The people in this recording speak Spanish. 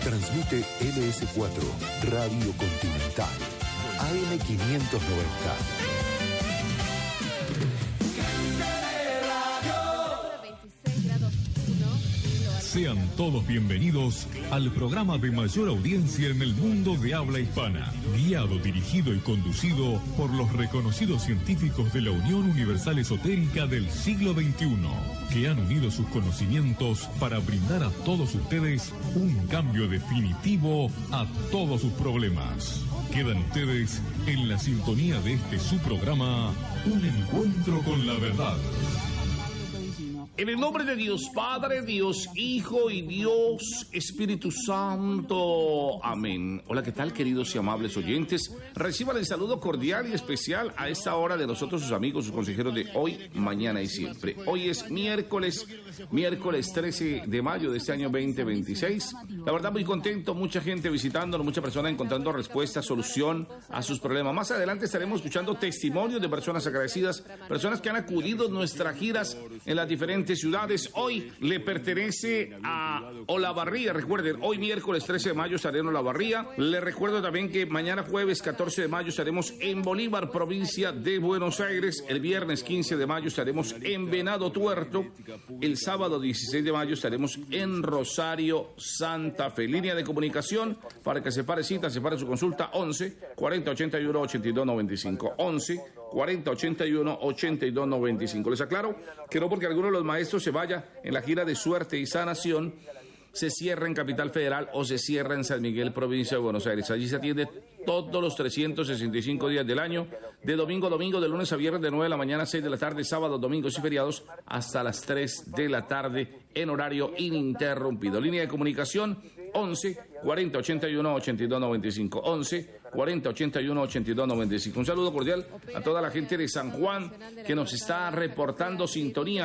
Transmite LS4, Radio Continental, AM 590. Sean todos bienvenidos al programa de mayor audiencia en el mundo de habla hispana, guiado, dirigido y conducido por los reconocidos científicos de la Unión Universal Esotérica del siglo XXI, que han unido sus conocimientos para brindar a todos ustedes un cambio definitivo a todos sus problemas. Quedan ustedes en la sintonía de este su programa, Un Encuentro con la Verdad. En el nombre de Dios Padre, Dios Hijo y Dios Espíritu Santo. Amén. Hola, ¿qué tal, queridos y amables oyentes? Reciban el saludo cordial y especial a esta hora de nosotros, sus amigos, sus consejeros de hoy, mañana y siempre. Hoy es miércoles 13 de mayo de este año 2026. La verdad, muy contento, mucha gente visitándonos, muchas personas encontrando respuesta, solución a sus problemas. Más adelante estaremos escuchando testimonios de personas agradecidas, personas que han acudido a nuestras giras en las diferentes ciudades. Hoy le pertenece a Olavarría. Recuerden, hoy miércoles 13 de mayo estaré en Olavarría. Les recuerdo también que mañana jueves 14 de mayo estaremos en Bolívar, provincia de Buenos Aires. El viernes 15 de mayo estaremos en Venado Tuerto. El sábado 16 de mayo estaremos en Rosario, Santa Fe. Línea de comunicación para que separe cita, separe su consulta, 11 40 81 82 95. 11 40 81 82 95. Les aclaro que no porque alguno de los maestros se vaya en la gira de suerte y sanación, se cierra en Capital Federal o se cierra en San Miguel, provincia de Buenos Aires. Allí se atiende todos los 365 días del año, de domingo a domingo, de lunes a viernes, de 9 de la mañana a 6 de la tarde, sábados, domingos y feriados, hasta las 3 de la tarde, en horario ininterrumpido. Línea de comunicación, 11 40 81 82 95. 11 40 81 82 95. Un saludo cordial a toda la gente de San Juan que nos está reportando sintonía.